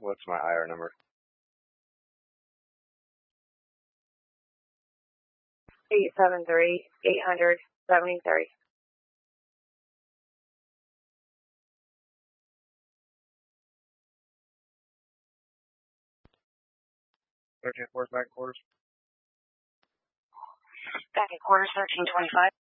What's my IR number? 873-800-7030. 13th floor, back quarters. Back at quarters, 1325.